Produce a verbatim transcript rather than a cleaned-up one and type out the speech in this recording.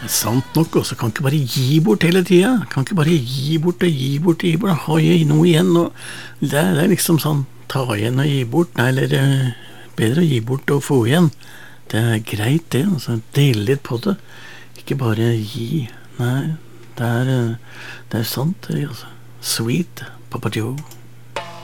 Sant nok, og så kan ikke bare gi bort hele tiden. Kan ikke bare gi bort og gi bort og gi bort. Har jeg noe igjen? Og det, er, det er liksom sånn, ta igjen og gi bort. Nei, eller eh, bedre å gi bort og få igjen. Det er greit det, altså. Dele litt på det. Ikke bare gi. Nei, det er, eh, det er sant det, altså. Sweet, Papa Joe.